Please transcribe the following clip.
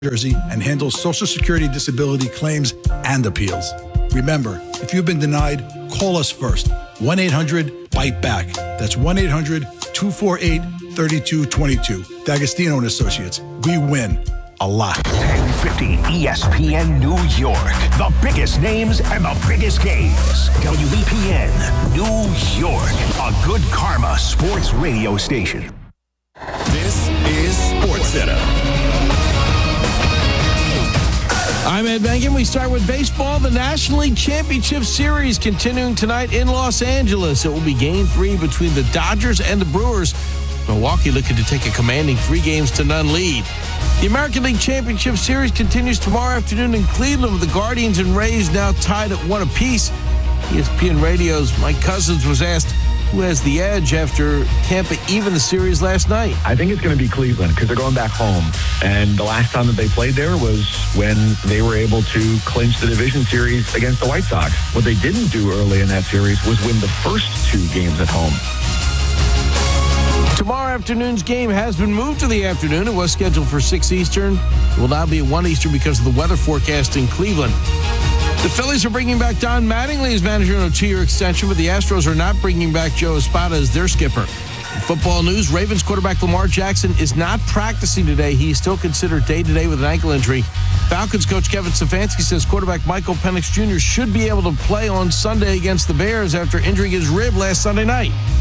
Jersey and handles Social Security disability claims and appeals. Remember, if you've been denied, call us first. 1-800-BITE-BACK. That's 1-800-248-3222. D'Agostino and Associates. We win a lot. 1050 ESPN New York. The biggest names and the biggest games. WEPN New York. A good karma sports radio station. This is SportsCenter. I'm Ed Bengen. We start with baseball. The National League Championship Series continuing tonight in Los Angeles. It will be Game 3 between the Dodgers and the Brewers. Milwaukee looking to take a commanding 3-0 lead. The American League Championship Series continues tomorrow afternoon in Cleveland with the Guardians and Rays now tied at 1 apiece. ESPN Radio's Mike Cousins was asked who has the edge after Tampa evened the series last night. I think it's going to be Cleveland because they're going back home. And the last time that they played there was when they were able to clinch the division series against the White Sox. What they didn't do early in that series was win the first 2 games at home. Tomorrow afternoon's game has been moved to the afternoon. It was scheduled for 6 Eastern. It will now be at 1 Eastern because of the weather forecast in Cleveland. The Phillies are bringing back Don Mattingly as manager on a 2-year extension, but the Astros are not bringing back Joe Espada as their skipper. In football news, Ravens quarterback Lamar Jackson is not practicing today. He is still considered day-to-day with an ankle injury. Falcons coach Kevin Stefanski says quarterback Michael Penix Jr. should be able to play on Sunday against the Bears after injuring his rib last Sunday night.